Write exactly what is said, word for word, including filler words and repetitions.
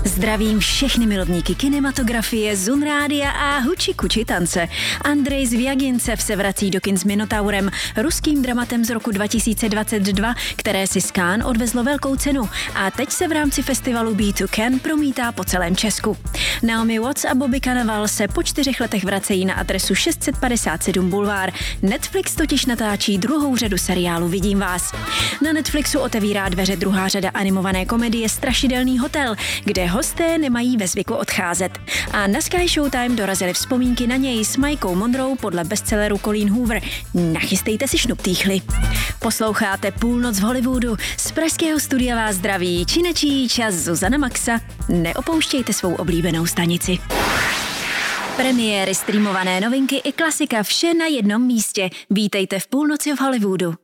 Zdravím všechny milovníky kinematografie, Zun Rádia a huči kuči tance. Andrej Zviagincev se vrací do kin s Minotaurem, ruským dramatem z roku dva tisíce dvacet dva, které si z Cannes odvezlo velkou cenu a teď se v rámci festivalu Be to Cannes promítá po celém Česku. Naomi Watts a Bobby Cannavale se po čtyřech letech vracejí na adresu šest set padesát sedm Boulevard. Netflix totiž natáčí druhou řadu seriálu Vidím vás. Na Netflixu otevírá dveře druhá řada animované komedie Strašidelný hotel, kde hosté nemají ve zvyku odcházet. A na Sky Showtime dorazily vzpomínky na něj s Mikou Monroe podle bestselleru Colleen Hoover. Nachystejte si šnuptýchly. Posloucháte Půlnoc v Hollywoodu. Z pražského studia vás zdraví činečí čas Zuzana Maxa. Neopouštějte svou oblíbenou stanici. Premiéry, streamované novinky i klasika, vše na jednom místě. Vítejte v Půlnoci v Hollywoodu.